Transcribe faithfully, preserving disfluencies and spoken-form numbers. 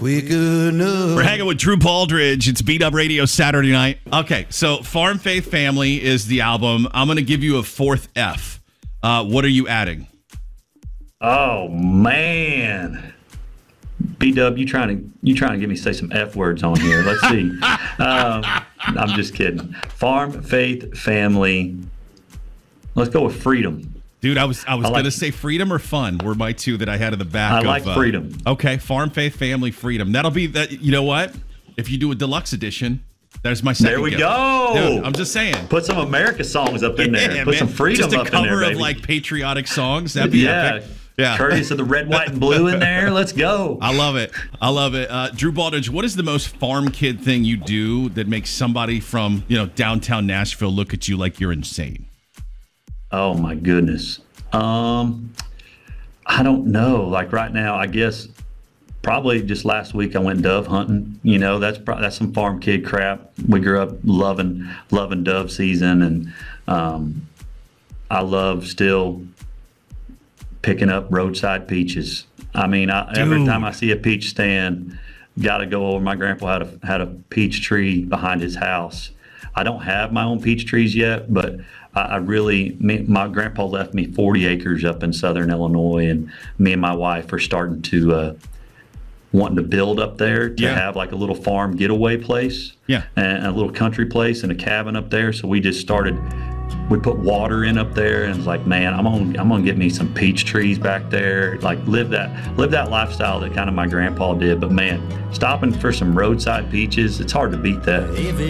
We good enough. We're hanging with Drew Baldridge. It's Beat Up Radio Saturday night. Okay, so Farm Faith Family is the album. I'm going to give you a fourth F. Uh, what are you adding? Oh, man. B-Dub, you trying to you trying to get me to say some F words on here. Let's see. um, I'm just kidding. Farm Faith Family. Let's go with Freedom. Dude, I was I was I like, going to say Freedom or Fun were my two that I had in the back. I of, like uh, Freedom. Okay, Farm Faith Family Freedom. That'll be that. You know what? If you do a deluxe edition, there's my second There we gift. go. Dude, I'm just saying. Put some America songs up in Yeah, there. Put man. some Freedom just a up in cover there, baby. of like patriotic songs. That'd be yeah. epic. Yeah. Courteous of the red, white, and blue in there. Let's go. I love it. I love it. Uh, Drew Baldridge, what is the most farm kid thing you do that makes somebody from, you know, downtown Nashville look at you like you're insane? Oh my goodness. Um, I don't know. Like right now, I guess probably just last week I went dove hunting. You know, that's pro- that's some farm kid crap. We grew up loving loving dove season, and um, I love still picking up roadside peaches. I mean, I, every time I see a peach stand, got to go over. My grandpa had a had a peach tree behind his house. I don't have my own peach trees yet, but I, I really, me, my grandpa left me forty acres up in southern Illinois, and me and my wife are starting to uh, wanting to build up there to Yeah. have like a little farm getaway place, Yeah. and a little country place and a cabin up there. So we just started. We put water in up there, and it's like, man, I'm gonna I'm gonna get me some peach trees back there. Like live that live that lifestyle that kind of my grandpa did. But man, stopping for some roadside peaches, it's hard to beat that.